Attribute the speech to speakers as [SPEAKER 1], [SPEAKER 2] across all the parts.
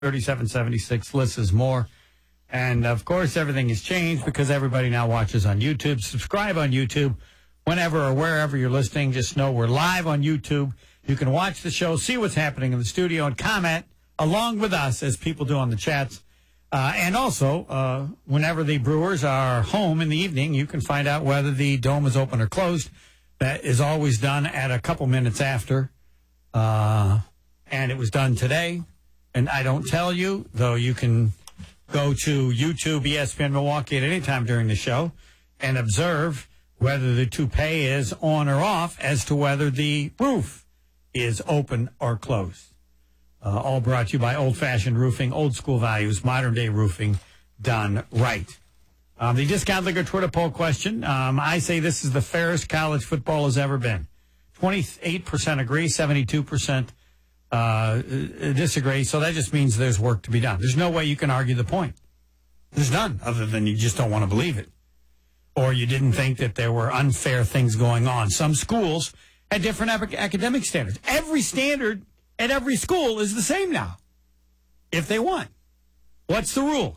[SPEAKER 1] 3776. Lists is more. And, of course, everything has changed because everybody now watches on YouTube. Subscribe on YouTube whenever or wherever you're listening. Just know we're live on YouTube. You can watch the show, see what's happening in the studio, and comment along with us as people do on the chats. And also, whenever the Brewers are home in the evening, you can find out whether the dome is open or closed. That is always done at a couple minutes after. And it was done today. And I don't tell you, though you can go to YouTube, ESPN Milwaukee at any time during the show and observe whether the toupee is on or off as to whether the roof is open or closed. All brought to you by Old Fashioned Roofing, old school values, modern day roofing done right. The Discount Liquor Twitter poll question. I say this is the fairest college football has ever been. 28% agree, 72% disagree. So that just means there's work to be done. There's no way you can argue the point. There's none, other than you just don't want to believe it. Or you didn't think that there were unfair things going on. Some schools had different academic standards. Every standard at every school is the same now, if they want. What's the rule?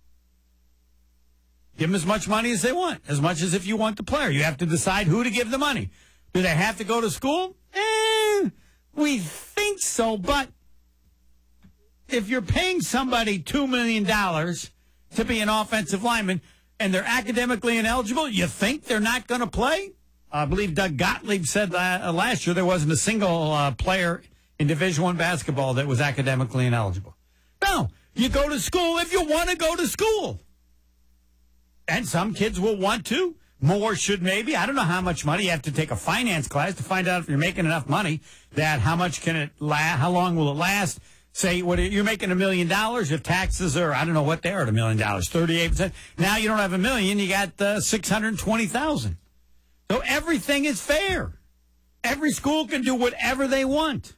[SPEAKER 1] Give them as much money as they want, as much as if you want the player. You have to decide who to give the money. Do they have to go to school? We think so, but if you're paying somebody $2 million to be an offensive lineman and they're academically ineligible, you think they're not going to play? I believe Doug Gottlieb said that last year there wasn't a single player in Division I basketball that was academically ineligible. No, you go to school if you want to go to school. And some kids will want to. More should maybe. I don't know how much money. You have to take a finance class to find out if you're making enough money, that how much can it last, how long will it last. Say what you're making $1 million if taxes are, I don't know what they are at $1 million, 38%. Now you don't have $1 million, you got $620,000. So everything is fair. Every school can do whatever they want.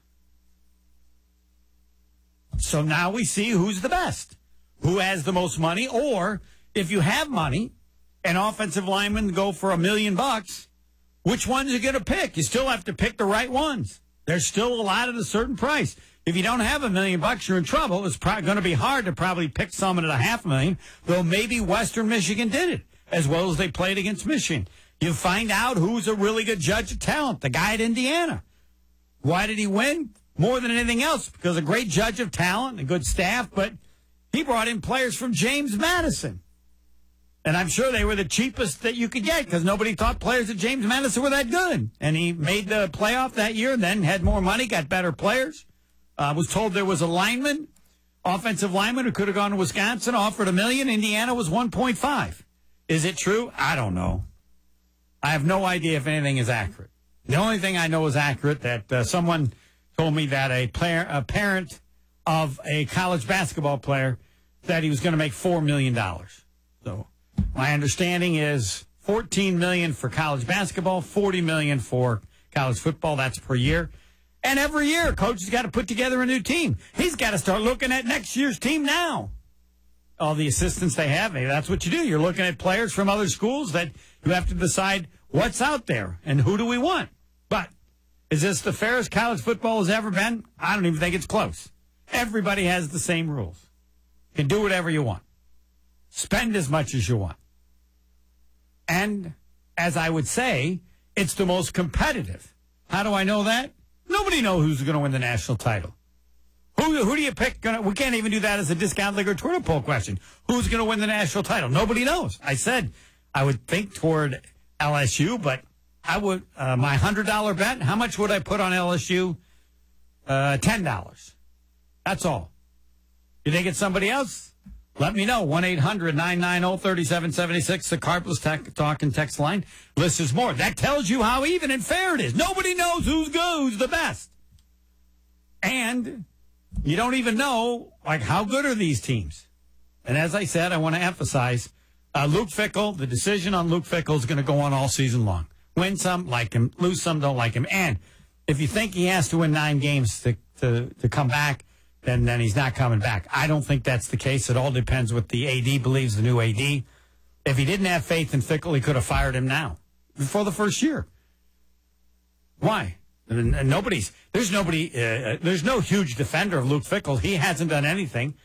[SPEAKER 1] So now we see who's the best, who has the most money, or if you have money, an offensive lineman go for $1 million, which ones are you going to pick? You still have to pick the right ones. They're still allotted a certain price. If you don't have $1 million, you're in trouble. It's going to be hard to probably pick someone at $500,000, though maybe Western Michigan did it, as well as they played against Michigan. You find out who's a really good judge of talent, the guy at Indiana. Why did he win? More than anything else, because a great judge of talent, a good staff, but he brought in players from James Madison. And I'm sure they were the cheapest that you could get because nobody thought players at James Madison were that good. And he made the playoff that year, then had more money, got better players. Was told there was a lineman, offensive lineman, who could have gone to Wisconsin, offered $1 million. Indiana was 1.5. Is it true? I don't know. I have no idea if anything is accurate. The only thing I know is accurate that someone told me that a parent of a college basketball player said he was going to make $4 million. So my understanding is $14 million for college basketball, $40 million for college football. That's per year. And every year, coach has got to put together a new team. He's got to start looking at next year's team now. All the assistants they have, that's what you do. You're looking at players from other schools that you have to decide what's out there and who do we want. But is this the fairest college football has ever been? I don't even think it's close. Everybody has the same rules. You can do whatever you want. Spend as much as you want. And, as I would say, it's the most competitive. How do I know that? Nobody knows who's going to win the national title. Who do you pick? We can't even do that as a Discount Liquor Twitter poll question. Who's going to win the national title? Nobody knows. I said I would think toward LSU, but I would, my $100 bet, how much would I put on LSU? $10. That's all. You think it's somebody else? Let me know. 1-800-990-3776, the Carpless Talk and Text line. List is more. That tells you how even and fair it is. Nobody knows who's the best. And you don't even know, like, how good are these teams? And as I said, I want to emphasize, Luke Fickell, the decision on Luke Fickell is going to go on all season long. Win some, like him. Lose some, don't like him. And if you think he has to win 9 games to come back, then he's not coming back. I don't think that's the case. It all depends what the AD believes, the new AD. If he didn't have faith in Fickell, he could have fired him now, before the first year. Why? And there's no huge defender of Luke Fickell. He hasn't done anything.